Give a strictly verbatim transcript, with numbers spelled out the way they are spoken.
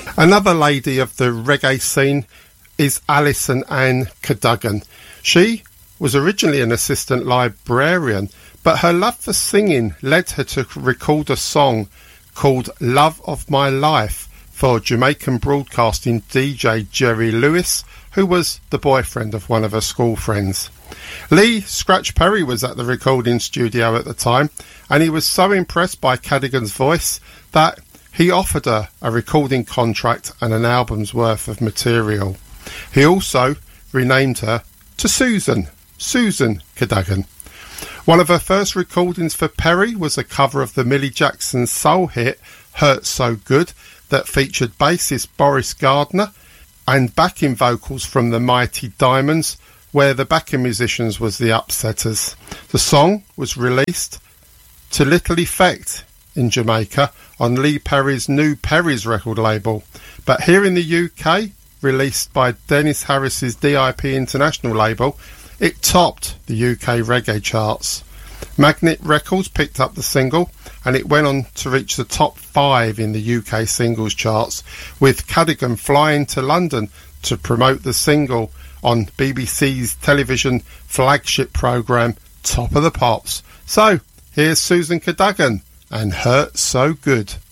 Another lady of the reggae scene is Alison Ann Cadogan. She was originally an assistant librarian, but her love for singing led her to record a song called Love of My Life for Jamaican broadcasting D J Jerry Lewis, who was the boyfriend of one of her school friends. Lee Scratch Perry was at the recording studio at the time, and he was so impressed by Cadogan's voice that he offered her a recording contract and an album's worth of material. He also renamed her to Susan, Susan Cadogan. One of her first recordings for Perry was a cover of the Millie Jackson soul hit Hurt So Good that featured bassist Boris Gardner and backing vocals from the Mighty Diamonds, where the backing musicians was the Upsetters. The song was released to little effect in Jamaica on Lee Perry's New Perry's record label, but here in the U K, released by Dennis Harris's D I P International label, it topped the U K reggae charts. Magnet Records picked up the single and it went on to reach the top five in the U K singles charts, with Cadogan flying to London to promote the single on B B C's television flagship programme Top of the Pops. So, here's Susan Cadogan and Hurt So Good.